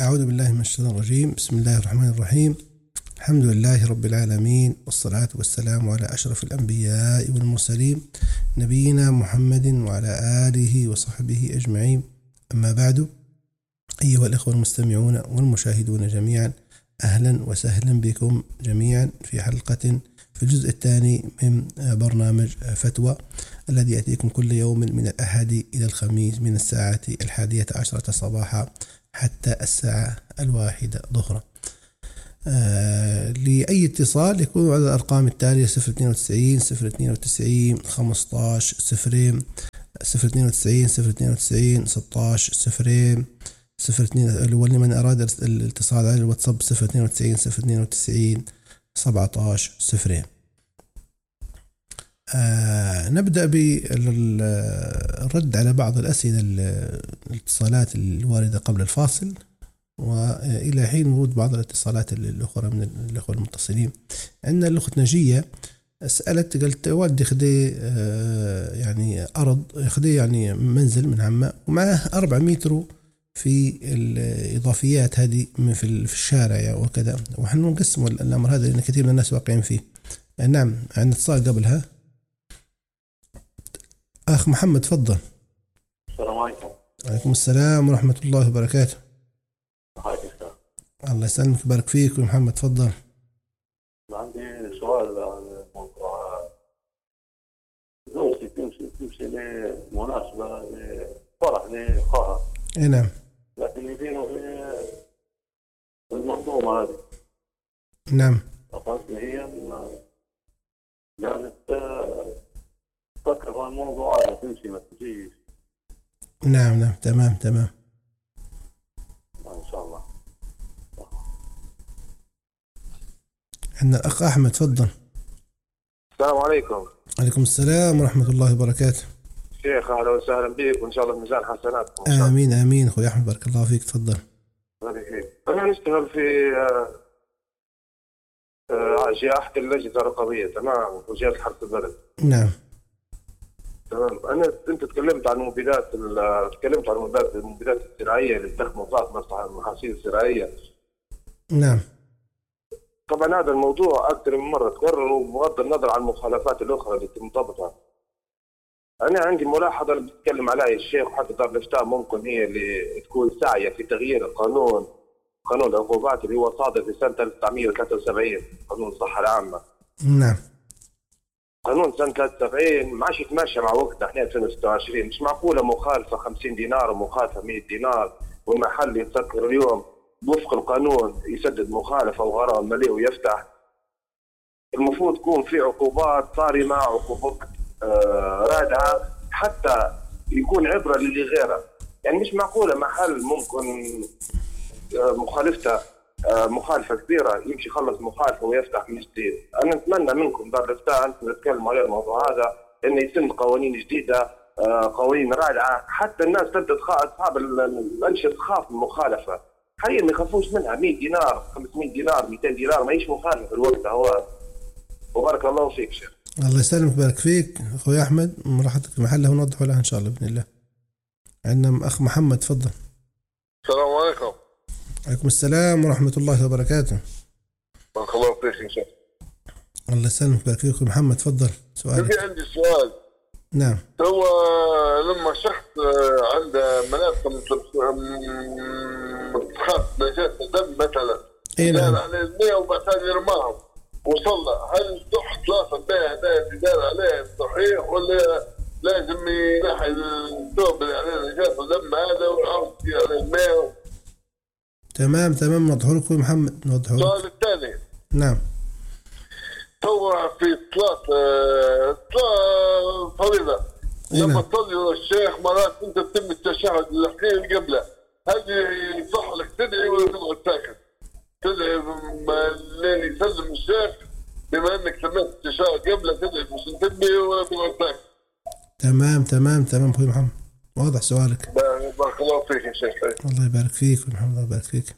أعوذ بالله من الشيطان الرجيم. بسم الله الرحمن الرحيم. الحمد لله رب العالمين، والصلاة والسلام على أشرف الأنبياء والمرسلين نبينا محمد وعلى آله وصحبه أجمعين. أما بعد، أيها الإخوة المستمعون والمشاهدون جميعا، أهلا وسهلا بكم جميعا في حلقة في الجزء الثاني من برنامج فتوى الذي يأتيكم كل يوم من الأحد إلى الخميس من الساعة 11 صباحا حتى الساعة 1 ظهرا. لأي اتصال يكون على الأرقام التالية: 092 092 15 0 092 092 16 0 ولمن أراد الاتصال على الواتساب 092 092 17 0. نبدأ بالرد على بعض الأسئلة الاتصالات الواردة قبل الفاصل، وإلى حين ورود بعض الاتصالات الأخرى من الأخوة المتصلين. عندنا الأخت نجية سألت، قالت والدي خدي يعني أرض، خدي يعني منزل من عمه ومعه 4 متر في الإضافيات هذه في الشارع وكذا، ونحن نقسم الأمر هذا لأن كثير من الناس واقعين فيه. نعم، عندنا اتصال قبلها. أخ محمد تفضل. السلام عليكم. وعليكم السلام ورحمة الله وبركاته. الله يسلمك ويبارك فيك. محمد تفضل. عندي سؤال عن موضوع زوجتي تمشي لمناسبة لفرح لأخوها. نعم. لكن يدينوا في المنظومة هذه. نعم. فقالت لي هي قالت فكر الموضوع هذا تمشي ما تجيش. نعم تمام إن شاء الله. عندنا الأخ أحمد تفضل. السلام عليكم. عليكم السلام ورحمة الله وبركاته. شيخ أهلا وسهلا بك، وإن شاء الله ميزان حسناتكم. آمين أخوي أحمد، بارك الله فيك. تفضل. أنا نشتغل في جهة اللجنة الرقابية، تمام، وجهة حرس البلد. نعم. تمام. أنت تكلمت عن المبيدات المبيدات الزراعية اللي تدخل مصلحة المحاصيل الزراعية. نعم. طبعا هذا الموضوع أكثر من مرة تكرر، وبغض النظر عن المخالفات الأخرى اللي مرتبطة. أنا عندي ملاحظة اللي بيتكلم عليها الشيخ، وحتى دار الإفتاء ممكن هي اللي تكون ساعية في تغيير قانون العقوبات اللي هو صادر في سنة 1973، قانون الصحة العامة. نعم. قانون سنة 73 ما عادش يتماشى مع وقتنا احنا 2026. مش معقولة مخالفة 50 دينار ومخالفة 100 دينار، والمحل يتسكر اليوم وفق القانون يسدد مخالفة وغرامة مالية ويفتح. المفروض تكون في عقوبات صارمة، عقوبات رادعة، حتى يكون عبرة للي غيره. يعني مش معقولة محل ممكن مخالفته مخالفة كبيرة يمشي يخلص مخالفة ويفتح من جديد. أنا نتمنى منكم دار الإفتاء أنتم تتكلموا على الموضوع هذا، إنه يتم قوانين جديدة، قوانين رادعة، حتى الناس تبدأ أصحاب الأنشطة تخاف من المخالفة. حاليا ما يخافوش منها. 100 دينار 500 دينار 200 دينار ما يش مخالفة في الوقت هو. وبارك الله فيك شيخ. الله يسلمك ويبارك فيك أخوي أحمد، راحتك محله ونوضحه لها إن شاء الله بإذن الله. عندنا أخ محمد تفضل. السلام عليكم. عليكم السلام ورحمة الله وبركاته. بارك الله فيك يا شيخ. الله يسلمك ويبارك فيك. محمد تفضل سؤالك. عندي سؤال. نعم. هو لما شخص عنده مناطق متخصص نجاسة دم مثلا، نعم. عليه المياه وبعدين يرماهم وصلى، هل صح ثلاثة المياه هذا يدار عليه صحيح، ولا لازم ينحي الثوب اللي عليه نجاسة دم هذا ويعرض عليه المياه؟ تمام نوضحه لك أخوي محمد، نوضحه لك. السؤال الثاني. نعم. هو في صلاة فريضة لما تصلي الشيخ مرات انت تتم التشهد الاخير قبله، هذه يصح لك تدعي ولا تقعد ساكت؟ تدعي اللي يسلم الشيخ بما انك سمعت التشهد قبله، تدعي مش تنتبه ولا تقعد ساكت؟ تمام اخوي محمد، واضح سؤالك. بارك الله فيك يا شيخ. الله يبارك فيك محمد، الله يبارك فيك.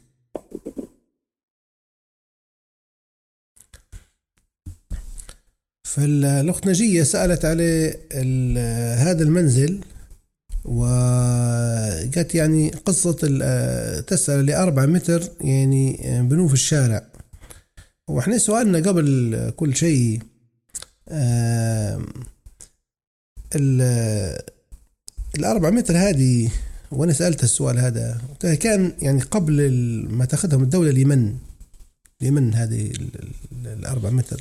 فالأخت نجية سألت على هذا المنزل، وقالت يعني قصة تسأل ل4 متر يعني بنوه في الشارع. وإحنا سؤالنا قبل كل شيء ال4 متر هذه، وأنا سألت السؤال هذا كان يعني قبل ما تأخذهم الدولة لمن هذه ال4 متر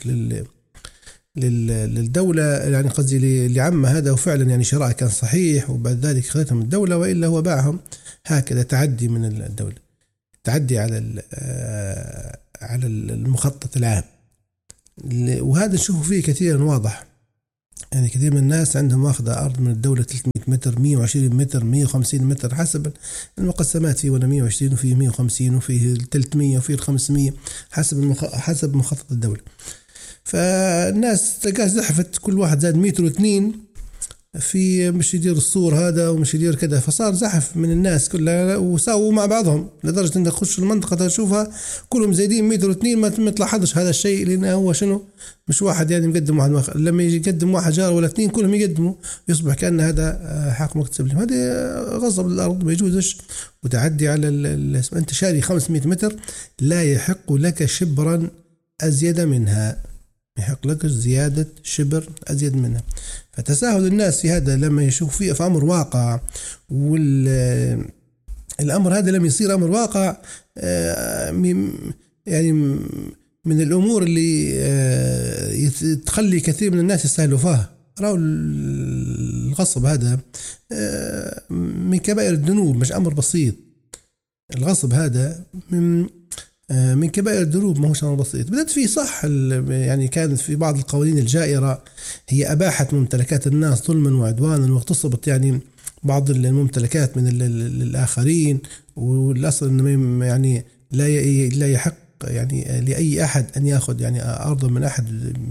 للدولة، يعني قصدي لعمه هذا، وفعلا يعني شراء كان صحيح، وبعد ذلك خذتهم الدولة، وإلا هو باعهم هكذا تعدي من الدولة، تعدي على المخطط العام. وهذا نشوفه فيه كثيرا واضح، يعني كثير من الناس عندهم واخذة أرض من الدولة 300 متر 120 متر 150 متر حسب المقسمات، فيه ولا 120 وفيه 150 وفيه 300 وفيه 500 حسب مخطط الدولة. فالناس تلقاه زحفت، كل واحد زاد متر و2 في مش يدير الصور هذا ومش يدير كذا، فصار زحف من الناس كلها وساووا مع بعضهم، لدرجة انك تخش المنطقة تشوفها كلهم زايدين متر و2، ما تلاحظش هذا الشيء، لأنه هو شنو مش واحد يعني مقدم واحد لما يجي يقدم واحد جار ولا 2 كلهم يقدموا، يصبح كأن هذا حق مكتسب لهم. هذا غصب الأرض ما يجوزش، وتعدي على أنت شاري 500 متر لا يحق لك شبرا أزيد منها، يحق لك زيادة شبر أزيد منها. فتساهل الناس في هذا لما يشوف فيه في أمر واقع، والأمر هذا لم يصير أمر واقع، يعني من الأمور اللي تخلي كثير من الناس يستاهلوا فيها. رأوا الغصب هذا من كبائر الذنوب، مش أمر بسيط. الغصب هذا من كبائر الذنوب، ما هوش أمر بسيط. بدأت فيه صح، يعني كانت في بعض القوانين الجائرة هي أباحت ممتلكات الناس ظلما وعدوانا، واغتصبت يعني بعض الممتلكات من الآخرين، والأصل إنه يعني لا يحق يعني لأي أحد أن يأخذ يعني أرضا من أحد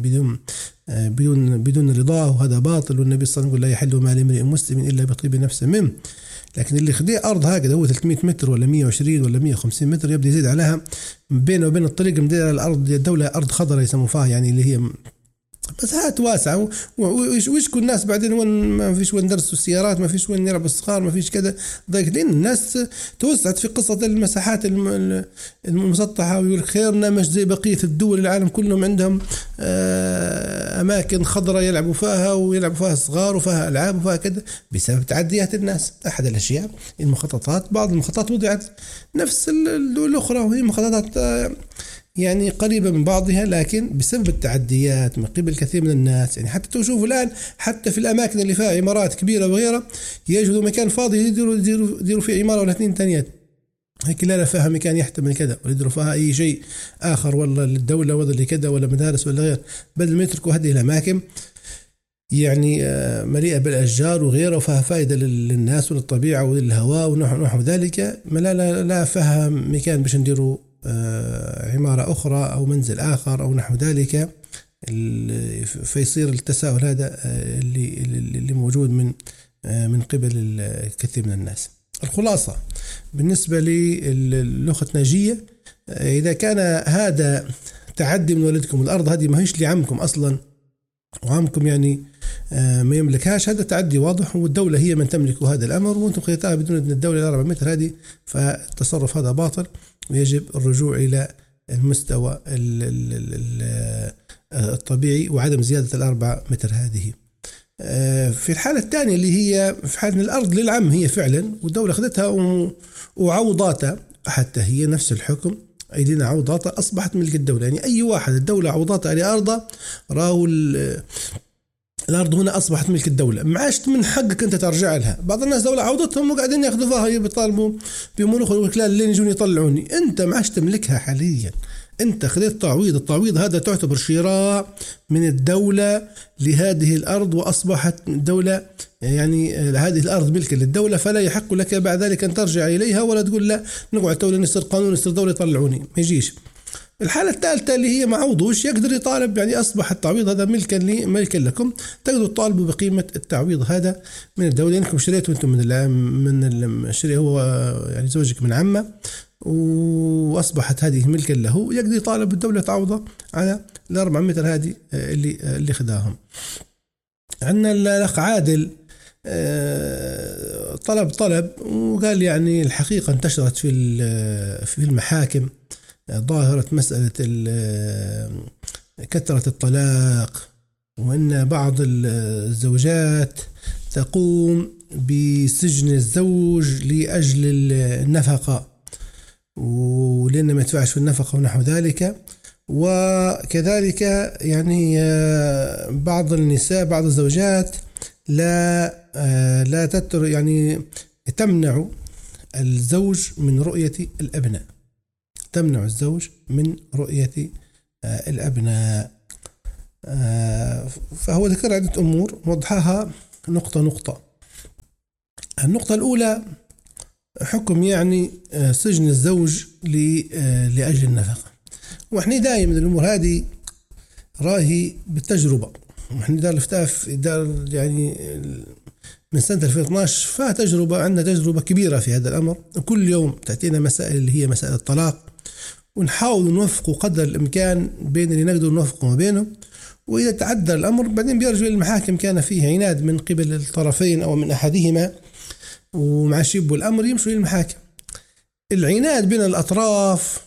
بدون رضاه، وهذا باطل. والنبي صلى الله عليه وسلم يقول لا يحل مال امرئ مسلم إلا بطيب نفس منه. لكن اللي خديه أرض هكذا هو 300 متر ولا 120 ولا 150 متر، يبدأ يزيد عليها بينه وبين الطريق مدير الأرض الدولة أرض خضراء يسموا فيها، يعني اللي هي مساحات واسعة، ويش كل الناس بعدين وين ما فيش وين درسوا السيارات، ما فيش وين يلعبوا الصغار، ما فيش كذا ضيق، لأن الناس توسعت في قصة المساحات المسطحة، ويقول خيرنا مش زي بقية الدول العالم كلهم عندهم أماكن خضراء يلعبوا فيها ويلعبوا فيها الصغار وفيها ألعاب وفيها كذا، بسبب تعديات الناس. أحد الأشياء المخططات، بعض المخططات وضعت نفس الدول الأخرى، وهي مخططات يعني قريبة من بعضها، لكن بسبب التعديات من قبل كثير من الناس، يعني حتى تشوفوا الآن حتى في الأماكن اللي فيها عمارات كبيرة وغيرها يجدوا مكان فاضي يديروا فيه عمارة ولا 2 تانيات، هيك لا فيها مكان يحتمل كذا، ويديروا فيها أي شيء آخر، والله للدولة ولا لكذا ولا مدارس ولا غير، بدل ما يتركوا هذه الأماكن يعني مليئة بالأشجار وغيره، وفيها فائدة للناس وللطبيعة وللهواء ونحو ذلك، ما لا فيها مكان باش نديروا عمارة أخرى أو منزل آخر أو نحو ذلك، فيصير التساؤل هذا اللي موجود من قبل الكثير من الناس. الخلاصة بالنسبة للأخت ناجية، إذا كان هذا تعدي من والدكم، الأرض هذه ما هيش لعمكم أصلا، وعمكم يعني ما يملكهاش، هذا تعدي واضح، والدولة هي من تملك هذا الأمر، وأنتم خذيتها بدون أن الدولة 4 متر هذه، فالتصرف هذا باطل، ويجب الرجوع إلى المستوى الطبيعي وعدم زيادة 4 متر هذه. في الحالة الثانية اللي هي في حالة الأرض للعم هي فعلا، والدولة خذتها وعوضاتها، حتى هي نفس الحكم أيدينا عوضاتها أصبحت ملك الدولة، يعني أي واحد الدولة عوضاتها على أرضه راهو الأرض هنا أصبحت ملك الدولة، ما عادش من حقك أنت ترجع لها. بعض الناس دولة عوضتهم وقاعدين يأخذوا فيها، يطالبوا بمنوخ الوكلاء اللي يجون يطلعوني، أنت ما عادش تملكها حاليا، أنت خذيت تعويض. التعويض هذا تعتبر شراء من الدولة لهذه الأرض، وأصبحت الدولة يعني هذه الأرض ملك للدولة، فلا يحق لك بعد ذلك أن ترجع إليها ولا تقول لا نقعد دولة نصير قانون نصير دولة يطلعوني، ما يجيش. الحالة الثالثة اللي هي معوضوش يقدر يطالب، يعني أصبح التعويض هذا ملكا لكم، تقدروا تطالبوا بقيمة التعويض هذا من الدولة، لأنكم شريتوا أنتم من الشري هو يعني زوجك من عمه، وأصبحت هذه ملكا له، يقدر يطالب الدولة تعوضه على 4 متر هذه اللي خداهم. عندنا الأخ عادل طلب وقال يعني الحقيقة انتشرت في المحاكم ظاهرة مسألة كثرة الطلاق، وأن بعض الزوجات تقوم بسجن الزوج لأجل النفقة ولأنه ما يدفعش في النفقة ونحو ذلك. وكذلك يعني بعض النساء بعض الزوجات لا يعني تمنع الزوج من رؤية الأبناء، تمنع الزوج من رؤية الأبناء. فهو ذكر عدة أمور وضحها نقطة نقطة. النقطة الأولى حكم يعني سجن الزوج لأجل النفقة. وإحنا دائما الأمور هذه راهي بالتجربة، وإحنا دار الفتاف دار يعني من سنة 2012 فتجربة، عندنا تجربة كبيرة في هذا الأمر. كل يوم تأتينا مسائل اللي هي مسائل الطلاق، ونحاول نوفق قدر الإمكان بين اللي نقدر نوفقه ما بينه. وإذا تعدى الأمر بعدين بيرجع للمحاكم، كان فيه عناد من قبل الطرفين أو من أحدهما ومع شبه الأمر يمشوا للمحاكم. العناد بين الأطراف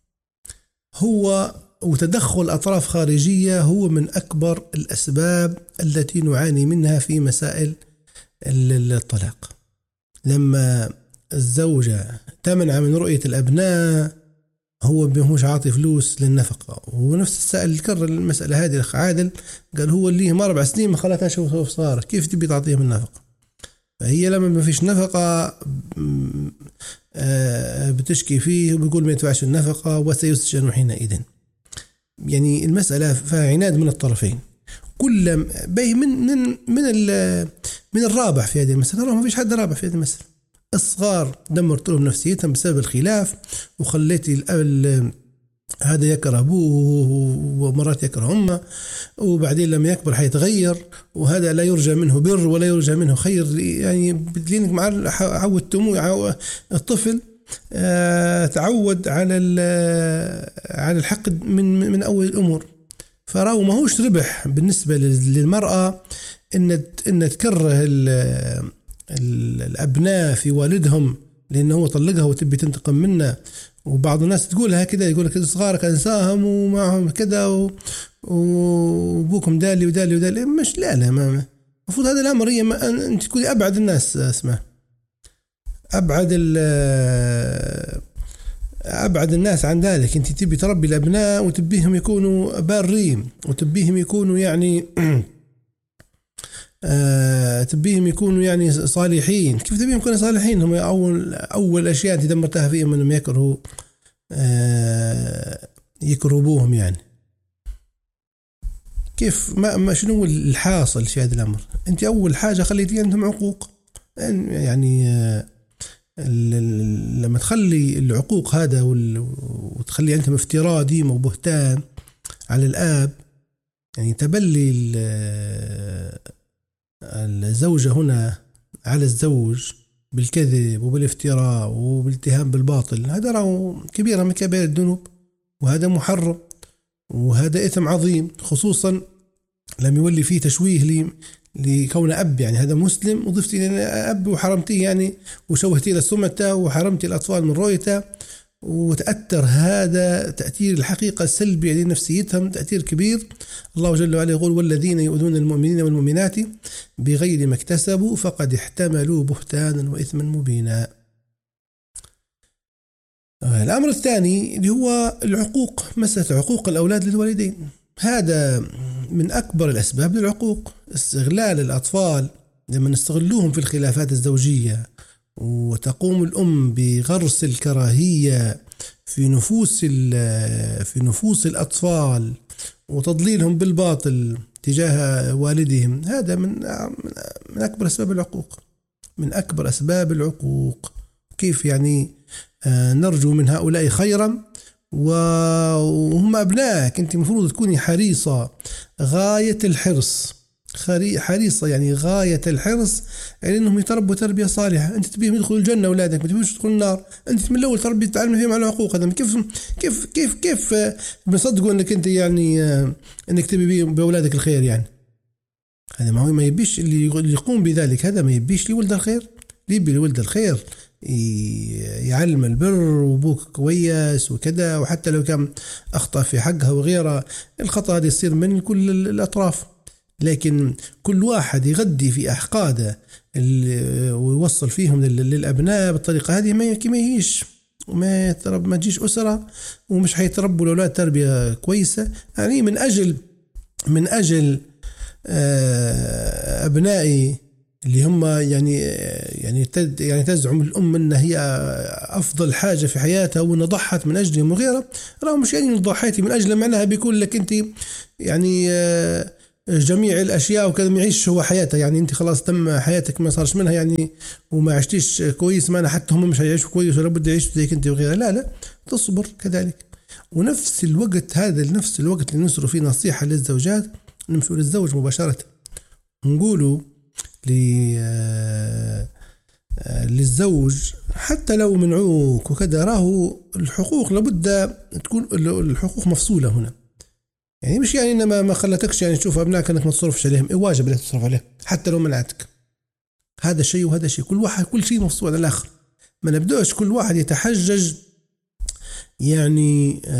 هو وتدخل أطراف خارجية هو من أكبر الأسباب التي نعاني منها في مسائل الطلاق. لما الزوجة تمنع من رؤية الأبناء هو مش عاطي فلوس للنفقة. ونفس السائل كرر المسألة هذه الأخ عادل، قال هو اللي هم 4 سنين ما خلتها شوف صار كيف تبي تعطيهم النفقة؟ فهي لما ما فيش نفقة بتشكي فيه وبيقول ما يدفعش النفقة وسيسجن حينئذ. يعني المسألة فيها عناد من الطرفين. كل من الرابح في هذه المسألة، ما فيش حد رابح في هذه المسألة. الصغار دمرت لهم نفسيتهم بسبب الخلاف، وخليتي هذا يكره أبوه ومرات يكره أمه، وبعدين لما يكبر حيتغير، وهذا لا يرجى منه بر ولا يرجى منه خير. يعني بدلينك مع عودتموه الطفل تعود على الحقد من أول الأمور. فراو ما هوش ربح بالنسبة للمرأة إن تكره الأبناء في والدهم لأنه هو طلقها وتبي تنتقم منه. وبعض الناس تقولها كده، يقول لك صغارك أنساهم ومعهم كده وبوكم دالي ودالي ودالي. مش لا ما المفروض هذا الأمر هي أنت تكوني أبعد الناس، اسمه أبعد الناس عن ذلك. أنت تبي تربي الأبناء وتبيهم يكونوا بارين وتبيهم يكونوا يعني تبيهم يكونوا يعني صالحين. كيف تبيهم يكونوا صالحين؟ هم أول أشياء أنت دمرتها فيهم أنهم يكرهوهم. يعني كيف ما شنو الحاصل في هذا الأمر؟ أنت أول حاجة خليتي عندهم عقوق. يعني لما تخلي العقوق هذا وتخلي عندهم افتراء ديم وبهتان على الآب، يعني تبلي الزوجة هنا على الزوج بالكذب وبالافتراء وبالاتهام بالباطل، هذا راه كبيرة من كبائر الذنوب، وهذا محرم وهذا إثم عظيم، خصوصا لم يولي فيه تشويه لكون أب. يعني هذا مسلم وضفتي أب وحرمتيه يعني وشوهتي له سمعته وحرمتي الأطفال من رؤيته، وتأثر هذا تأثير الحقيقة السلبي لنفسيتهم تأثير كبير. الله جل وعلا يقول والذين يؤذون المؤمنين والمؤمنات بغير ما اكتسبوا فقد احتملوا بهتانا وإثما مبينا. الأمر الثاني اللي هو العقوق، مسألة عقوق الأولاد للوالدين، هذا من أكبر الأسباب للعقوق. استغلال الأطفال لما نستغلوهم في الخلافات الزوجية، وتقوم الأم بغرس الكراهية في نفوس الأطفال وتضليلهم بالباطل تجاه والدهم، هذا من أكبر أسباب العقوق، من أكبر أسباب العقوق. كيف يعني نرجو من هؤلاء خيرا وهم أبنائك؟ أنت مفروض تكوني حريصة غاية الحرص، حريصة يعني غاية الحرص يعني أنهم يتربوا تربية صالحة. أنت تبيهم يدخلوا الجنة أولادك، ما تبيهم يدخلوا النار. أنت من الأول تربي تعلم فيهم على العقوق. هذا كيف بنصدقوا أنك أنت يعني أنك تبي بأولادك الخير؟ يعني هذا ما هو ما يبيش اللي يقوم بذلك، هذا ما يبيش لولد الخير. اللي يبي لولد الخير يعلم البر وبوك كويس وكذا، وحتى لو كان أخطأ في حقها وغيرها، الخطأ هذا يصير من كل الأطراف. لكن كل واحد يغدي في أحقاده ويوصل فيهم للأبناء بالطريقة هذه ما يجيش، وما ما تجيش أسرة، ومش هيتربوا الأولاد تربية كويسة. يعني من أجل أبنائي اللي هم يعني تزعم الأم أن هي أفضل حاجة في حياتها وأن ضحت من أجلهم وغيرها، راهو مش يعني ضحيتي من أجل، معناها بيقول لك أنت يعني جميع الأشياء وكذا ما يعيش هو حياته، يعني أنت خلاص تم حياتك ما صارش منها يعني وما عشتيش كويس، ما أنا حتى هم مش هيعيشوا كويس ولا بد يعيشوا زيك أنت وغيرها. لا تصبر كذلك. ونفس الوقت هذا نفس الوقت اللي نصروا فيه نصيحة للزوجات، نمشوا للزوج مباشرة نقولوا للزوج حتى لو منعوك وكذا، راهو الحقوق لابد تكون الحقوق مفصولة هنا. يعني مش يعني إنما ما خلتكش يعني تشوف أبنائك أنك ما تصرفش عليهم، واجب عليك تصرف عليهم حتى لو منعتك. هذا شيء وهذا شيء، كل شيء مفصول عن الآخر. ما نبدأش كل واحد يتحجج يعني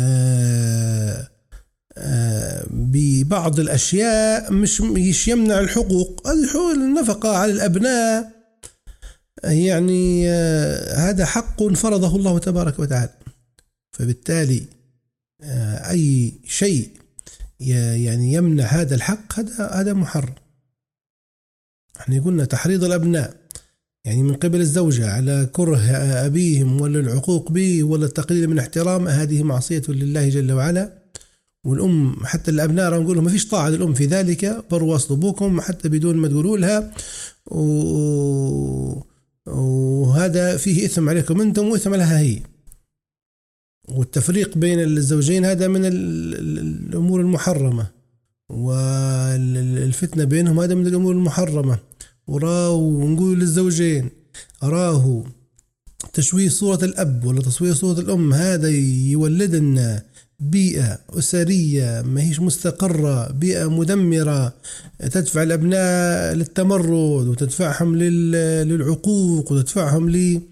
ببعض الأشياء مش يمنع الحقوق. هذه النفقة على الأبناء يعني هذا حق فرضه الله تبارك وتعالى، فبالتالي أي شيء يعني يمنع هذا الحق هذا محرم. احنا قلنا تحريض الأبناء يعني من قبل الزوجة على كره أبيهم ولا العقوق به ولا التقليل من احترام، هذه معصية لله جل وعلا. والأم حتى الأبناء راح نقول لهم ما فيش طاعة للأم في ذلك، بروا أصلبوكم حتى بدون ما تقولوا لها، وهذا فيه إثم عليكم أنتم وإثم لها هي. والتفريق بين الزوجين هذا من الأمور المحرمة، والفتنة بينهم هذا من الأمور المحرمة. ونقول للزوجين راهو تشويه صورة الأب ولا تصوير صورة الأم هذا يولد لنا بيئة أسرية ما هيش مستقرة، بيئة مدمرة تدفع الأبناء للتمرد وتدفعهم للعقوق وتدفعهم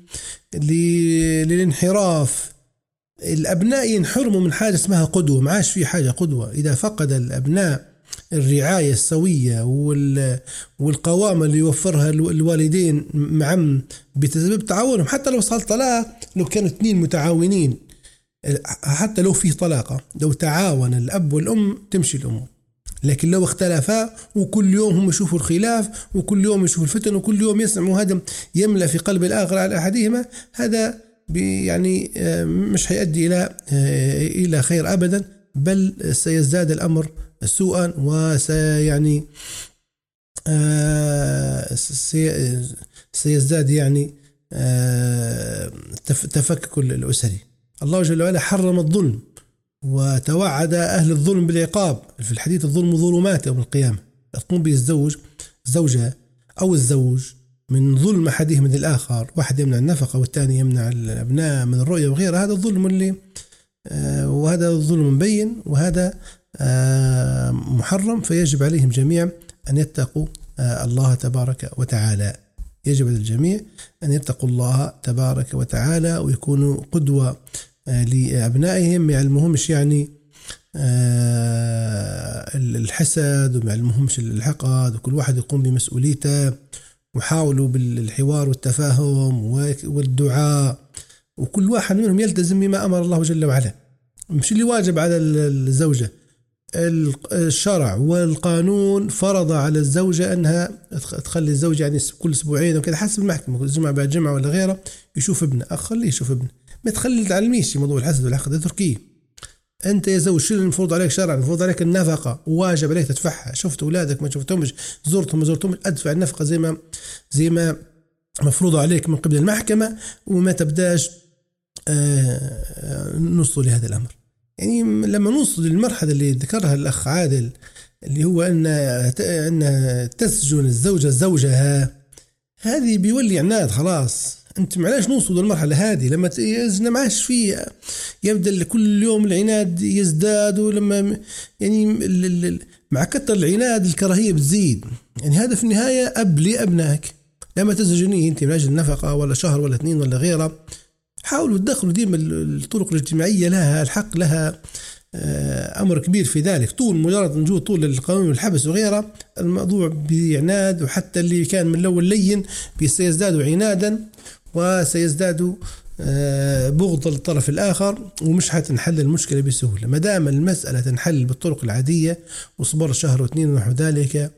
للانحراف. الأبناء ينحرموا من حاجة اسمها قدوة، ما عاش في حاجة قدوة. إذا فقد الأبناء الرعاية السوية والقوامة اللي يوفرها الوالدين معهم بسبب تعاونهم، حتى لو صار طلاق، لو كانوا اثنين متعاونين، حتى لو فيه طلاقة، لو تعاون الأب والأم تمشي الأمور. لكن لو اختلفا وكل يوم هم يشوفوا الخلاف وكل يوم يشوفوا الفتن وكل يوم يسمعوا هذا يملأ في قلب الآخر على أحدهما، هذا يعني مش هيؤدي إلى خير أبدا، بل سيزداد الأمر سوءا وسيعني سيزداد يعني تفكك الأسري. الله جل وعلا حرم الظلم وتوعد أهل الظلم بالعقاب في الحديث: الظلم ظلمات يوم القيامة. تقوم به الزوجة أو الزوج من ظلم أحدهم من الآخر، واحد يمنع النفقة والثاني يمنع الأبناء من الرؤية وغيرها، هذا الظلم اللي وهذا الظلم مبين، وهذا محرم. فيجب عليهم جميعا أن يتقوا الله تبارك وتعالى. يجب على الجميع أن يتقوا الله تبارك وتعالى ويكونوا قدوة لأبنائهم، ما يعلمهمش يعني الحسد وما يعلمهمش الحقد، وكل واحد يقوم بمسؤوليته، وحاولوا بالحوار والتفاهم والدعاء، وكل واحد منهم يلتزم بما أمر الله جل وعلا. مش اللي واجب على الزوجة، الشرع والقانون فرض على الزوجة أنها تخلي الزوج يعني كل أسبوعين وكذا حسب المحكمة، جمعة بعد جمعة ولا غيره يشوف ابنه، خليه يشوف ابنه، ما تخلي تعلميش موضوع الحسد والحقد، هذا تركي. أنت يا زوج شو المفروض عليك شرعا؟ المفروض عليك النفقة، واجب عليك تدفعها. شفت أولادك ما شفتهمش، زرتهم ما زرتهم، أدفع النفقة زي ما مفروض عليك من قبل المحكمة، وما تبداش نوصل لهذا الأمر. يعني لما نوصل للمرحلة اللي ذكرها الأخ عادل، اللي هو أن تسجن الزوجة زوجها، هذه بيولي عناد خلاص. أنت معلاش نوصل للمرحلة هذه لما يزن معاش فيه، يبدأ كل يوم العناد يزداد، ولما يعني مع كتر العناد الكراهية بتزيد. يعني هذا في النهاية أب لأبنائك، لما تزوجني أنت من أجل نفقة ولا شهر ولا 2 ولا غيره، حاولوا تدخلوا ديما الطرق الاجتماعية لها الحق، لها أمر كبير في ذلك. طول مجرد نجو طول القانون والحبس وغيره، الموضوع بعناد، وحتى اللي كان من الأول لين سيزدادوا عنادا وسيزدادوا بغض للطرف الآخر، ومش حتنحل المشكلة بسهولة. ما دام المسألة تنحل بالطرق العادية وصبر شهر و2 ونحو ذلك،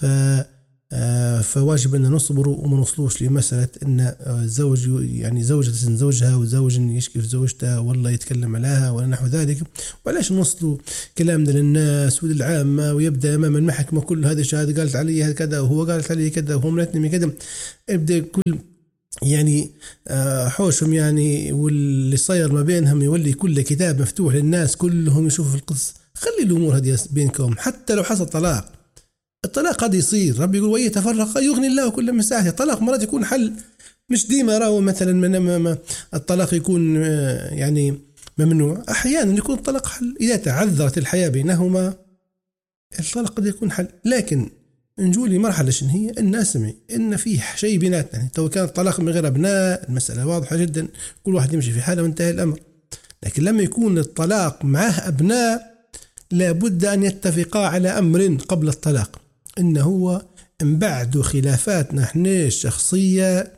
فواجب أن نصبر وما نوصلوش لمسألة أن زوج يعني زوجة زوجها وزوج يشكي في زوجته والله يتكلم عليها ولا نحو ذلك. وعلاش نوصلوا كلامنا للناس وللعامة ويبدأ أمام المحكمة كل هذا الشهادة قالت علي كذا وهو قالت علي كذا وهو ملتني كذا، يبدأ كل يعني حوشهم يعني، واللي صاير ما بينهم يولي كل كتاب مفتوح للناس كلهم يشوفوا في القصة. خلي الأمور هذه بينكم، حتى لو حصل طلاق، الطلاق قد يصير، ربي يقول ويتفرق يغني الله كل من سعته. الطلاق مرات يكون حل، مش ديما راهو مثلا من الطلاق يكون يعني ممنوع، أحيانا يكون الطلاق حل إذا تعذرت الحياة بينهما، الطلاق قد يكون حل. لكن نجولي مرحلة شن هي الناس سمعي إن فيه شيء بيناتنا. يعني لو كان الطلاق من غير أبناء المسألة واضحة جدا، كل واحد يمشي في حاله وانتهى الأمر. لكن لما يكون الطلاق معه أبناء، لابد أن يتفقا على أمر قبل الطلاق، إنه هو من بعد خلافاتنا احنا الشخصية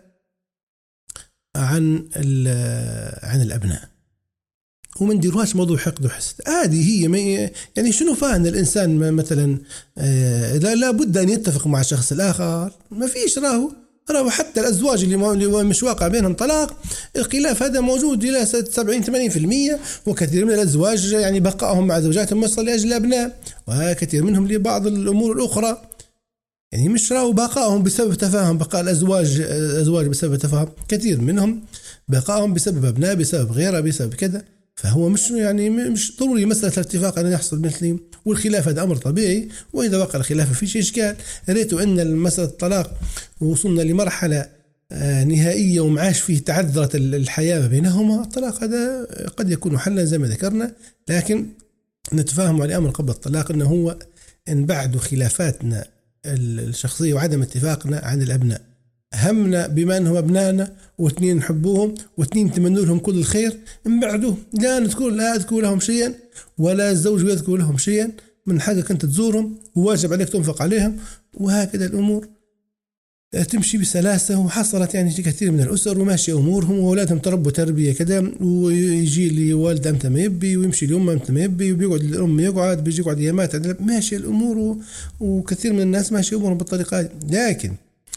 عن الأبناء، وما نديروهاش موضوع حقد وحسد. هذه هي يعني شنو فاهم الإنسان مثلا لا بد أن يتفق مع الشخص الآخر. ما فيش راهو حتى الأزواج اللي مش واقع بينهم طلاق، الخلاف هذا موجود إلى 70-80%، وكثير من الأزواج يعني بقائهم مع زوجاتهم وصل لأجل الأبناء، وكثير منهم لبعض الأمور الأخرى. يعني مش راهو بقائهم بسبب تفاهم، بقاء الأزواج بسبب تفاهم، كثير منهم بقائهم بسبب أبناء، بسبب غيره، بسبب كذا. فهو مش ضروري مسألة الاتفاق أن يحصل مثلهم، والخلاف هذا أمر طبيعي، وإذا وقع الخلاف في شيء إشكال. ريتوا أن مسألة الطلاق وصلنا لمرحلة نهائية ومعاش فيه تعذرت الحياة بينهما، الطلاق هذا قد يكون حلا زي ما ذكرنا، لكن نتفاهم على أمر قبل الطلاق، أنه هو إن بعد خلافاتنا الشخصية وعدم اتفاقنا عن الأبناء، همنا بما أنهم أبنائنا، واثنين نحبوهم، واثنين نتمنى لهم كل الخير، من بعده لا أذكر لهم شيئا ولا الزوج يذكر لهم شيئا، من حقك أنت تزورهم وواجب عليك تنفق عليهم، وهكذا الأمور تمشي بسلاسة. وحصلت يعني كثير من الأسر وماشي أمورهم، وأولادهم تربوا تربية كذا، ويجي لي والد أمتى ما يبي، ويمشي الأم أمتى ما يبي، وبيقعد الأم بيجي يقعد أيامات، ماشي الأمور، وكثير من الناس ماشي أمورهم بالطريقة. لكن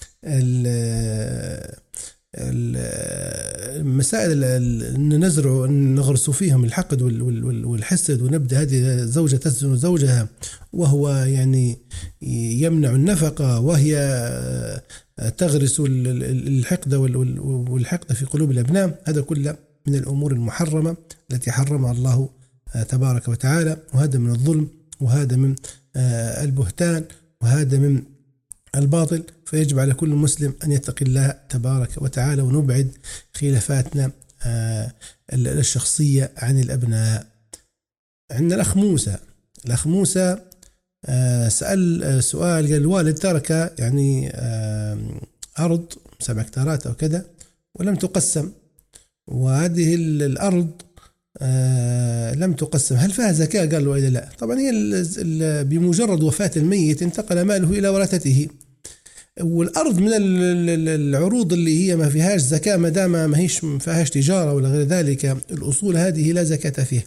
المسائل اللي نغرس فيهم الحقد والحسد، ونبدأ هذه زوجة تزن زوجها وهو يعني يمنع النفقة، وهي تغرس الحقد والحقد في قلوب الأبناء، هذا كله من الأمور المحرمة التي حرمها الله تبارك وتعالى، وهذا من الظلم، وهذا من البهتان، وهذا من الباطل. فيجب على كل مسلم أن يتقي الله تبارك وتعالى، ونبعد خلافاتنا الشخصية عن الأبناء. عندنا الأخ موسى سأل سؤال، قال الوالد ترك يعني أرض 7 هكتارات أو كذا ولم تقسم، وهذه الأرض لم تقسم، هل فيها زكاة؟ قال له إذا لا. طبعا هي بمجرد وفاة الميت انتقل ماله إلى ورثته، والأرض من العروض اللي هي ما فيهاش زكاة، ما دام ما هيش ما فيهاش تجارة ولا غير ذلك، الأصول هذه لا زكاة فيها.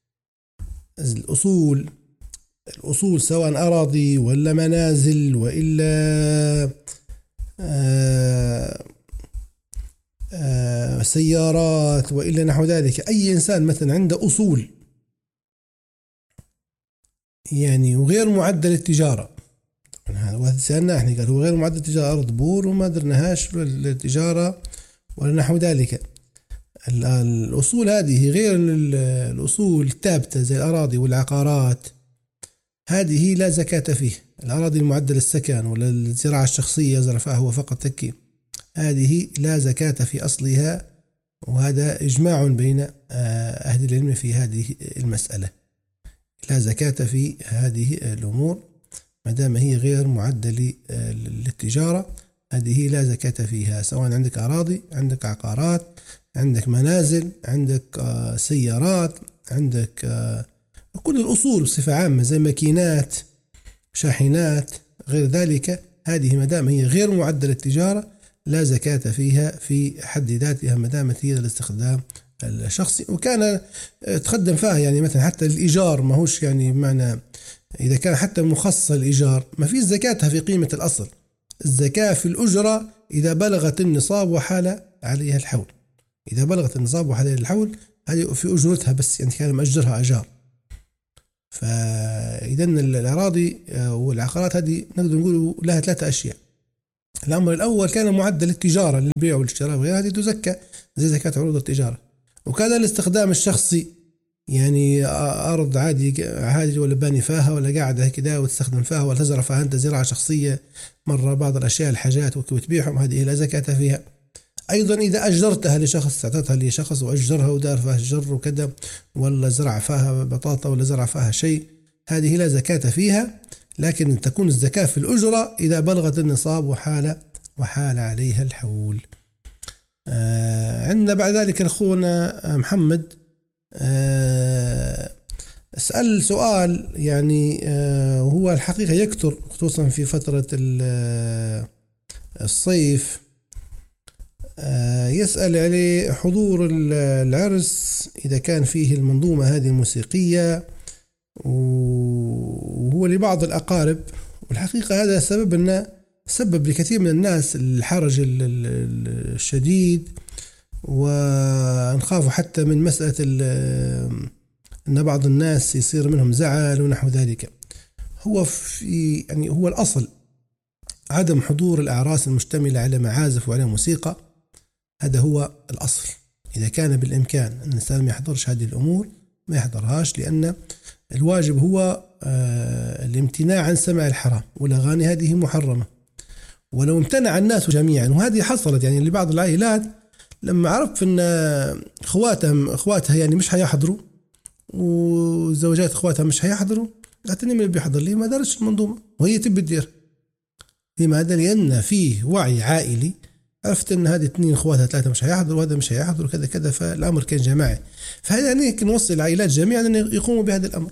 الأصول سواء أراضي ولا منازل وإلا سيارات وإلا نحو ذلك، أي إنسان مثلا عنده أصول يعني وغير معدل التجارة، وسألنا احنا قال هو غير معدل التجارة، أرض بور وما درناهاش للتجارة ولا نحو ذلك. الأصول هذه غير الأصول الثابتة زي الأراضي والعقارات، هذه لا زكاة فيه. الأراضي المعدل السكن ولا الزراعة الشخصية زرفها هو فقط تكي، هذه لا زكاة في أصلها، وهذا إجماع بين أهل العلم في هذه المسألة. لا زكاة في هذه الأمور ما دام هي غير معدة للتجارة. هذه لا زكاة فيها، سواء عندك أراضي، عندك عقارات، عندك منازل، عندك سيارات، عندك كل الأصول بصفة عامة زي ماكينات، شاحنات، غير ذلك. هذه ما دام هي غير معدة للتجارة لا زكاة فيها في حد ذاتها ما دامت هي للاستخدام الشخصي. وكان تقدم فيها يعني مثلا حتى الإيجار، ما هوش يعني بمعنى إذا كان حتى مخصص الإيجار ما فيش زكاتها في قيمة الأصل. الزكاة في الأجرة إذا بلغت النصاب وحال عليها الحول. إذا بلغت النصاب وحال عليها الحول هذه في أجرتها بس، يعني كان مأجرها أجار. فإذا الأراضي والعقارات هذه نقدر نقول لها 3 أشياء. الأمر الأول كان معدل للتجارة للبيع والاشتراء وغيرها، هذه تزكى زي زكاة عروض التجارة. وكذا الاستخدام الشخصي، يعني أرض عادي ولا باني فيها ولا قاعدة كده وتستخدم فيها ولا تزرع فيها أنت زراعة شخصية مرة بعض الأشياء الحاجات وتبيعهم، هذه لا زكاة فيها. أيضا إذا أجرتها لشخص، أعطيتها لشخص وأجرها ودار فيها الجر وكذا، ولا زرع فيها بطاطا ولا زرع فيها شيء، هذه لا زكاة فيها. لكن تكون الزكاة في الأجرة إذا بلغت النصاب وحال عليها الحول. عندنا بعد ذلك أخونا محمد سأل سؤال يعني هو الحقيقة يكثر خصوصا في فترة الصيف. يسأل عليه حضور العرس إذا كان فيه المنظومة هذه الموسيقية، وهو لبعض الأقارب. والحقيقة هذا سبب لكثير من الناس الحرج الشديد، ونخاف حتى من مسألة أن بعض الناس يصير منهم زعل ونحو ذلك. هو الأصل عدم حضور الأعراس المشتملة على معازف وعلى موسيقى، هذا هو الأصل. إذا كان بالإمكان أن الإنسان ما يحضرش هذه الأمور ما يحضرهاش، لأن الواجب هو الامتناع عن سماع الحرام، والأغاني هذه محرمة. ولو امتنع الناس جميعا، وهذه حصلت يعني لبعض العائلات لما عرف أن أخواتها يعني مش هيحضروا وزوجات أخواتها مش هيحضروا، قالت اللي بيحضر لي ما دارش المنظومة وهي تبي تدير. لماذا؟ لأن فيه وعي عائلي، عرفت أن هذه 2 أخواتها 3 مش هيحضروا وهذا مش هيحضروا كذا كذا، فالأمر كان جماعي. فهذا يعني نوصي العائلات جميعا أن يقوموا بهذا الأمر.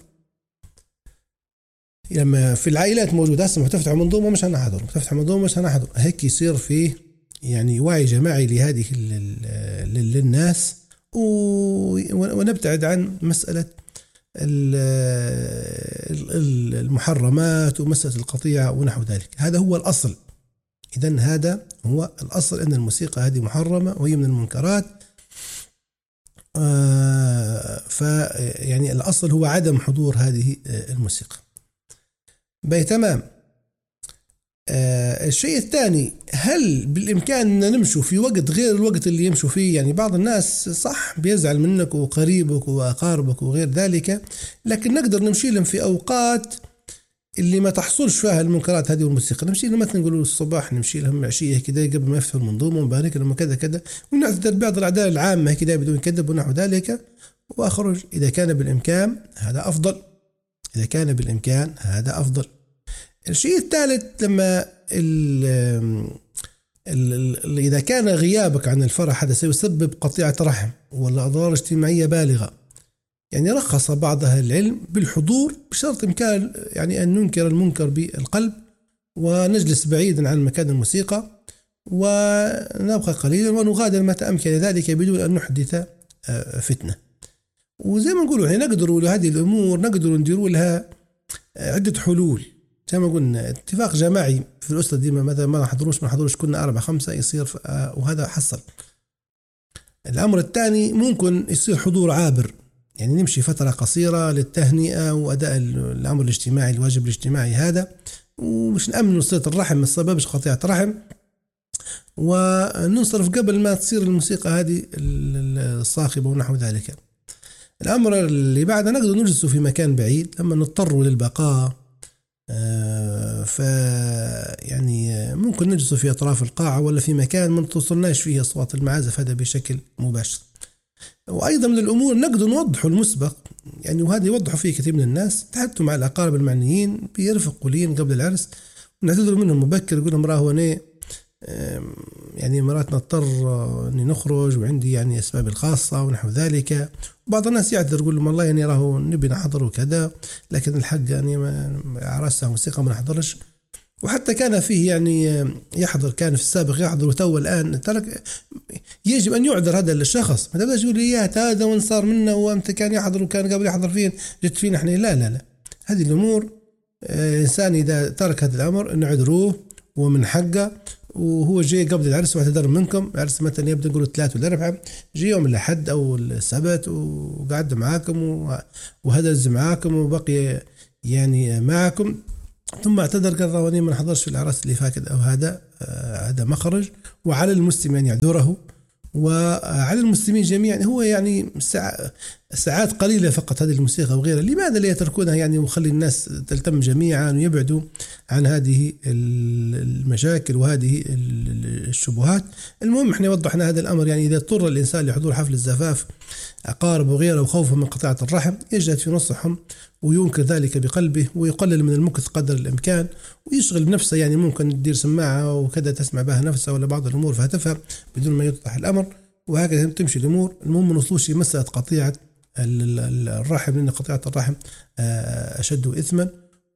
لما في العائلات موجودة اسمه تفتح منظومة مش هنحضر، تفتح منظومة مش هنحضر، هيك يصير فيه يعني وعي جماعي لهذه للناس، ونبتعد عن مسألة المحرمات ومسألة القطيعة ونحو ذلك. هذا هو الأصل. إذن هذا هو الأصل، أن الموسيقى هذه محرمة وهي من المنكرات. يعني الأصل هو عدم حضور هذه الموسيقى. تمام. الشيء الثاني، هل بالإمكان أن نمشوا في وقت غير الوقت اللي يمشوا فيه؟ يعني بعض الناس صح بيزعل منك وقريبك وأقاربك وغير ذلك، لكن نقدر نمشي لهم في أوقات اللي ما تحصلش فيها المنكرات هذه والموسيقى. نمشي لهم مثلا نقولوا الصباح، نمشي لهم عشية كده قبل ما يفتحوا المنظومة ونبارك لهم كذا كذا، ونعتذر بعض الأعداد العامة كده بدون كذب ونحو ذلك، وأخرج. إذا كان بالإمكان هذا أفضل، إذا كان بالإمكان هذا أفضل. الشيء الثالث، لما إذا كان غيابك عن الفرح هذا سيسبب قطيعة رحم ولا أضرار اجتماعية بالغة، يعني رخص بعض أهل العلم بالحضور بشرط إمكان يعني أن ننكر المنكر بالقلب ونجلس بعيدا عن مكان الموسيقى ونبقى قليلا ونغادر متى أمكن ذلك بدون أن نحدث فتنة. وزي ما نقولوا يعني نقدروا لهذه الأمور نقدروا نديروا لها عدة حلول، زي ما قلنا اتفاق جماعي في الأسرة ديما، مثلا ما نحضروش كنا 4-5 يصير وهذا حصل. الأمر الثاني ممكن يصير حضور عابر، يعني نمشي فترة قصيرة للتهنئة وأداء الأمر الاجتماعي الواجب الاجتماعي هذا، ومش نأمن صلة الرحم، ما سببش قطيعة رحم، وننصرف قبل ما تصير الموسيقى هذه الصاخبة ونحو ذلك. الأمر اللي بعد نقدر نجلس في مكان بعيد لما نضطر للبقاء، يعني ممكن نجلس في أطراف القاعة ولا في مكان ما توصلناش فيه أصوات المعازف هذا بشكل مباشر. وأيضا من الأمور نقدر نوضحه المسبق يعني، وهذا يوضحوا فيه كثير من الناس، تحدثوا مع الأقارب المعنيين بيرفقوا لين قبل العرس، ونعتذروا منهم مبكر، يقول لهم راهو أنا يعني مراتنا اضطر اني نخرج وعندي يعني اسبابي الخاصه ونحو ذلك. بعض الناس يعتذر يقول لهم والله يعني راهو نبي نحضر وكذا، لكن الحق يعني عرسها موسيقى ما نحضرش. وحتى كان فيه يعني يحضر، كان في السابق يحضر وتو الان ترك. يجب ان يعذر هذا الشخص، ما تبداش تقول لي هذا وين صار منه وامتى كان يحضر وكان قبل يحضر فين جت فينا احنا. لا لا لا، هذه الامور انسان اذا ترك هذا الامر نعذروه ومن حقه. وهو جاي قبل العرس واعتذر منكم، العرس مثلا يبدأ نقول 3 ولا 4، جاي يوم الأحد أو السبت وقعد معاكم وهدز معاكم وبقي يعني معكم، ثم اعتذر قال راني ما نحضرش في العرس اللي فات أو هذا مخرج. وعلى المسلم أن يعذره، وعلى المسلمين جميعا. هو يعني ساعات قليلة فقط هذه الموسيقى وغيرها، لماذا لا يتركونها يعني وخلي الناس تلتم جميعا ويبعدوا عن هذه المشاكل وهذه الشبهات. المهم احنا وضحنا هذا الأمر، يعني إذا اضطر الإنسان لحضور حفل الزفاف أقارب وغيره وخوفا من قطيعة الرحم يجتهد في نصحهم وينكر ذلك بقلبه ويقلل من المكث قدر الإمكان ويشغل بنفسه. يعني ممكن تدير سماعة وكذا تسمع بها نفسه ولا بعض الأمور فهتفهم بدون ما يوضح الأمر، وهكذا تمشي الأمور. المهم ما نوصلوش لمسألة قطيعة الرحم، لأن قطيعة الرحم أشد إثما،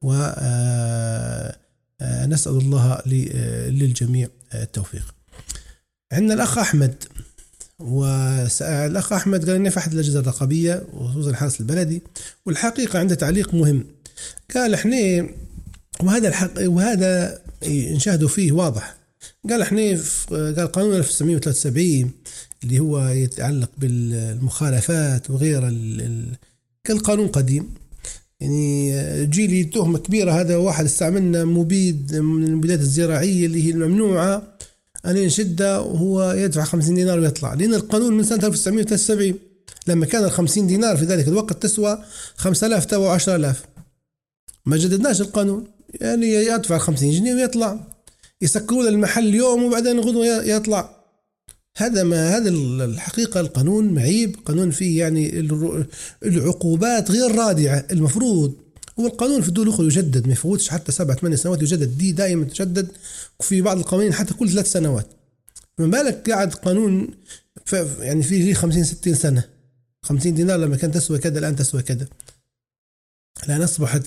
ونسأل الله للجميع التوفيق. عندنا الأخ أحمد، والأخ أحمد قال إني في أحد الأجهزة الرقابية وخصوصا الحرس البلدي، والحقيقة عنده تعليق مهم. قال إحنا وهذا نشاهدوا فيه واضح. قال إحنا قال قانون 1973 اللي هو يتعلق بالمخالفات وغيره، قال قانون قديم يعني جيلي تهمة كبيرة. هذا واحد استعملنا مبيد من المبيدات الزراعية اللي هي الممنوعة أن شدة وهو يدفع 50 دينار ويطلع، لأن القانون من سنة 1973 لما كان 50 دينار في ذلك الوقت تسوى 5000 تو 10000. ما جددناش القانون، يعني يدفع 50 جنيه ويطلع، يسكرون المحل اليوم وبعدين غدوة يطلع. هذا الحقيقة القانون معيب، قانون فيه يعني العقوبات غير رادعة. المفروض هو القانون في الدول الأخرى يجدد، ما يفوتش حتى 7-8 سنوات يجدد، دي دائما تجدد، وفي بعض القوانين حتى كل 3 سنوات. من بالك قاعد قانون يعني فيه 50-60 سنة، 50 دينار لما كانت تسوى كذا الآن تسوى كذا. الآن أصبحت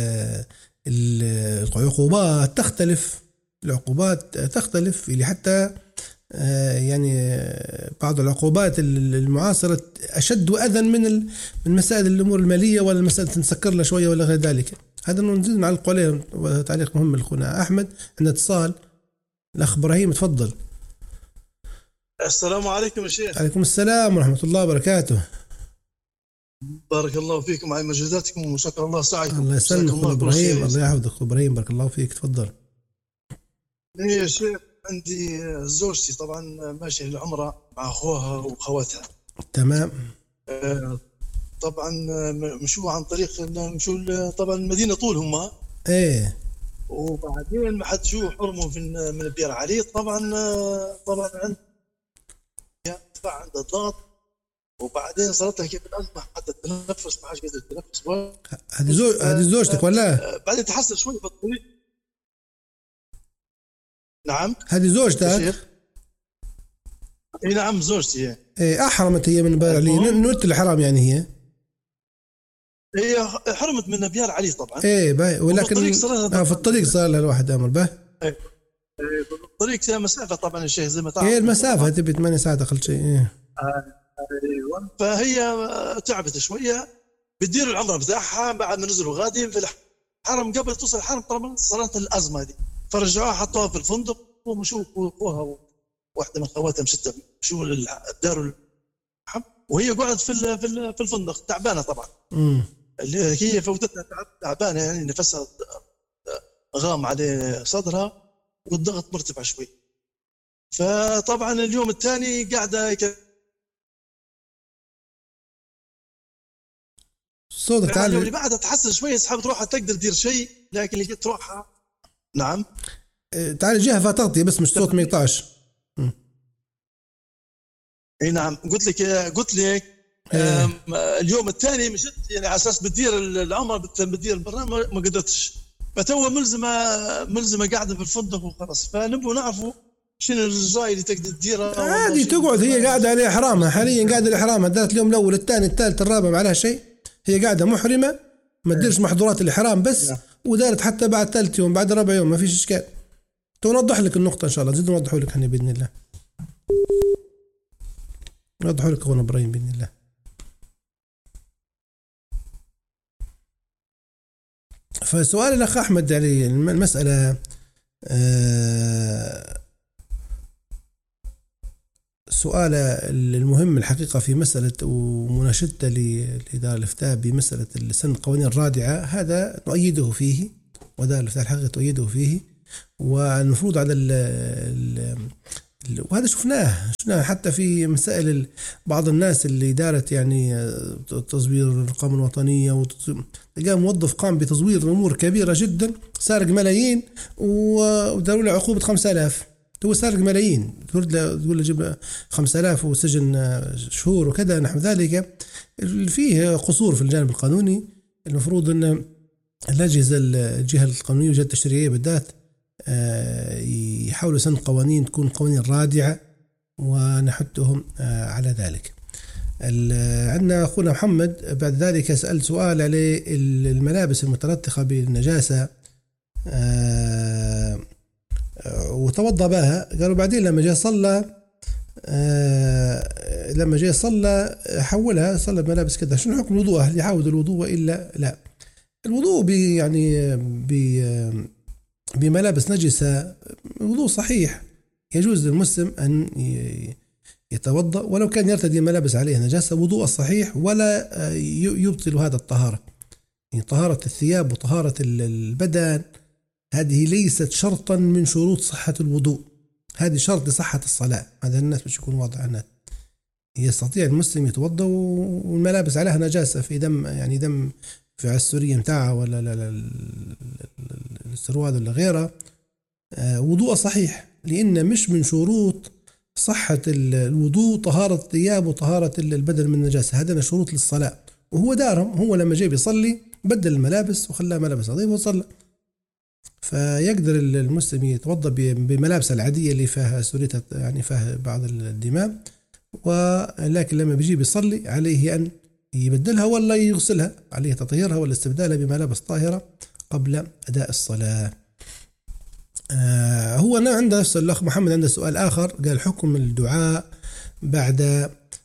العقوبات تختلف، العقوبات تختلف اللي حتى يعني بعض العقوبات المعاصرة أشد وأذن من مسائل الأمور المالية ولا المسائل تنسكر له شوية ولا غير ذلك. هذا نزيد نعلق عليه. وتعليق مهم لأخونا أحمد. عندنا اتصال، الأخ إبراهيم تفضل. السلام عليكم يا شيخ. عليكم السلام ورحمة الله وبركاته. بارك الله فيكم على مجهوداتكم وشكر الله سعيكم. الله يسلمك أخو إبراهيم، الله يحفظك إبراهيم، بارك الله فيك، تفضل. يا شيخ عندي زوجتي طبعا ماشية للعمرة مع أخوها وخواتها. تمام. طبعا مشوا عن طريق مشوا طبعا المدينة طول هم. ايه. وبعدين ما حد شو حرموا من بير علي. طبعا عند الضغط، وبعدين صارت لها كيف الأزمة حتى التنفس ما عادش قادر تتنفس. هذه زوجتك ولا؟ بعدين تحسن شوي بالطريق. نعم. هذه زوجتك؟ اي نعم زوجتي. ايه احرمت هي من بير علي، نوت الحرام يعني هي حرمت من بير علي طبعا. ايه باي، ولكن في الطريق صار لها الواحد امر به. ايه الطريق مسافه طبعا الشيخ زي ما تعرف. ايه المسافه تبي 8 ساعات اقل شيء. ايه فهي تعبت شويه بتدير العمره بتاعها بعد ما نزلوا غادي في الحرم. قبل توصل الحرم طبعا صارت الازمه دي، فرجعوها حطوها في الفندق ومشوا اخوها واحده من خواتها مشوا الدار وهي قعدت في الفندق تعبانه طبعا. اللي هي فوتتها تعبانه يعني نفسها غام عليه صدرها والضغط مرتفع شوي. فطبعا اليوم الثاني قاعده صوتك عالي. اللي بعدها تحسن شويه سحبت روحها تقدر تدير شيء، لكن لقيت روحها. نعم. تعال جهه فتغطي بس مش صوت ما يقطعش. اي نعم، قلت لك اليوم الثاني مشيت يعني على اساس بتدير العمره، بتدير البرنامج، ما قدرتش، فتوه ملزمه قاعده في الفندق وخلاص. فنبغوا نعرفوا شنو الجزاء اللي تقدر تديرها. عادي تقعد، هي قاعده على احرامها حاليا، قاعده على احرامها، دارت اليوم الاول الثاني الثالث الرابع ما عليها شيء، هي قاعده محرمه ما تديرش محظورات الاحرام بس، ودارت حتى بعد ثالث يوم بعد رابع يوم ما فيش اشكال. نوضح لك النقطه ان شاء الله، زيد نوضحوا لك احنا باذن الله، نوضحوا لك اخونا ابراهيم باذن الله. فسؤال الاخ احمد علي المساله سؤال المهم الحقيقة في مسألة ومناشدته لإدارة الإفتاء بمسألة سن القوانين الرادعة، هذا نؤيده فيه، ودار الإفتاء الحقيقة تؤيده فيه، والمفروض على وهذا شفناه حتى في مسائل بعض الناس اللي دارت يعني تزوير الأرقام الوطنية، تلقاه موظف قام بتزوير أمور كبيرة جدا، سارق ملايين وداروا له عقوبة 5000. هو سارق ملايين، تقول له جيب 5000 وسجن شهور وكذا نحو ذلك. فيه قصور في الجانب القانوني، المفروض أن الجهة القانونية والجهة التشريعية بالذات يحاولوا سن قوانين تكون قوانين رادعة ونحثهم على ذلك. عندنا أخونا محمد بعد ذلك سأل سؤال على الملابس المتلطخة بالنجاسة وتوضأ بها، قالوا بعدين لما جاء صلى حولها صلى بملابس كذا، شنو حكم الوضوء؟ هل يعاود الوضوء إلا لا؟ الوضوء بملابس نجسة الوضوء صحيح، يجوز للمسلم أن يتوضأ ولو كان يرتدي ملابس عليها نجاسة، وضوء صحيح ولا يبطل هذا الطهارة. يعني طهارة الثياب وطهارة البدن هذه ليست شرطا من شروط صحة الوضوء، هذه شرط لصحة الصلاة. هذا الناس مش يكون واضح عنها، يستطيع المسلم يتوضأ والملابس عليها نجاسة في دم، يعني دم في السورية متاعها ولا السروال ولا غيره، وضوء صحيح، لأن مش من شروط صحة الوضوء طهارة الثياب وطهارة البدن من النجاسة، هذا شروط للصلاة. وهو دارهم، هو لما جاي بيصلي بدل الملابس وخلاها ملابس نظيفة وصلى. فيقدر المسلم يتوضأ بملابس العادية اللي فيها سوريتها، يعني فيها بعض الدماء، ولكن لما بيجي بيصلي عليه أن يبدلها ولا يغسلها، عليه تطهيرها ولا استبدالها بملابس طاهرة قبل أداء الصلاة. هو أنا عنده نفس الأخ محمد عنده سؤال آخر، قال حكم الدعاء بعد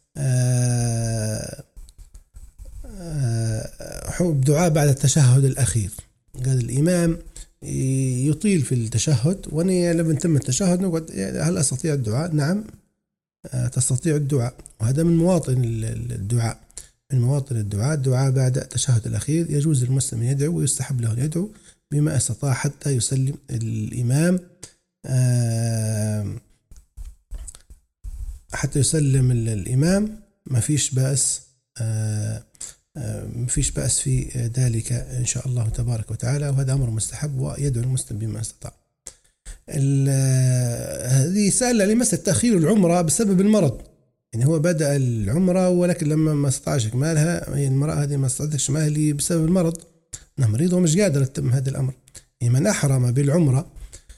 الدعاء بعد التشهد الأخير. قال الإمام يطيل في التشهد، وأنا لما تم التشهد نقعد هل أستطيع الدعاء؟ نعم تستطيع الدعاء، وهذا من مواطن الدعاء، من مواطن الدعاء بعد التشهد الأخير يجوز المسلم يدعو ويستحب له يدعو بما استطاع حتى يسلم الإمام، حتى يسلم الإمام، ما فيش بأس في ذلك إن شاء الله تبارك وتعالى، وهذا أمر مستحب ويدعو المسلم بما استطاع. هذه سأل على مسألة تأخير العمرة بسبب المرض، يعني هو بدأ العمرة ولكن لما ما استطاعش إكمالها، هي المرأة هذه ما استطاعتش إكمالها بسبب المرض، أنها مريضة ومش قادرة تتم هذا الأمر. يعني من أحرم بالعمرة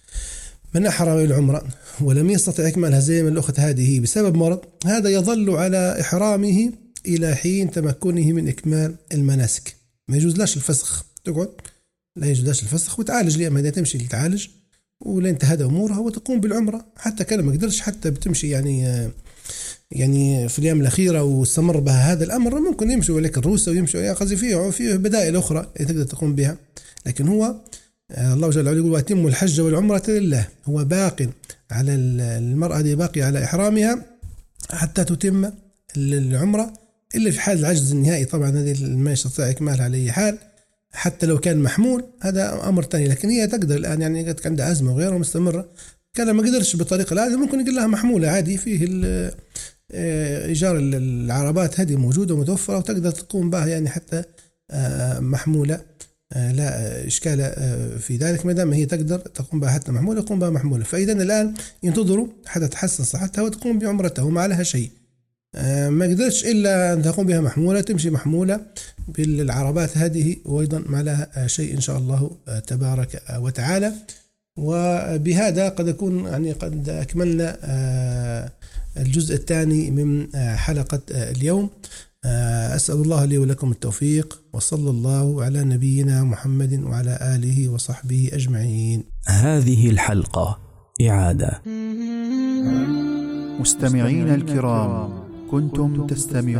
ولم يستطع إكمالها زي ما الأخت هذه بسبب مرض، هذا يظل على إحرامه إلى حين تمكنه من إكمال المناسك، ما يجوزلاش الفسخ، تقعد لا يجوزلاش الفسخ وتعالج لأما هذا تمشي لتعالج ولين تهدى أمورها وتقوم بالعمرة، حتى كان ما قدرش حتى بتمشي يعني في الأيام الأخيرة واستمر بها هذا الأمر، ممكن يمشي ولك الروسة ويمشي قصدي فيه بدائل أخرى تقدر تقوم بها. لكن هو الله جل وعلا يقول وأتم الحج والعمرة لله، هو باق على المرأة دي باقي على إحرامها حتى تتم العمرة، إلا في حال العجز النهائي طبعا هذه ما يستطيع إكمالها على أي حال، حتى لو كان محمول هذا أمر تاني، لكن هي تقدر الآن يعني قد عندها أزمة وغيرها مستمرة، كان ما قدرش بالطريقة هذه ممكن يقول لها محمولة عادي، فيه إيجار العربات هذه موجودة ومتوفرة وتقدر تقوم بها يعني حتى محمولة، لا إشكال في ذلك ما دام هي تقدر تقوم بها حتى محمولة تقوم بها محمولة. فإذا الآن ينتظروا حتى تحسن صحتها وتقوم بعمرتها وما عليها شيء، ما قدرتش إلا أن تقوم بها محمولة، تمشي محمولة بالعربات هذه، وأيضا ما لها شيء إن شاء الله تبارك وتعالى. وبهذا قد أكون يعني قد أكملنا الجزء الثاني من حلقة اليوم. أسأل الله لي ولكم التوفيق، وصلى الله على نبينا محمد وعلى آله وصحبه أجمعين. هذه الحلقة إعادة. مستمعين الكرام، كنتم تستمعون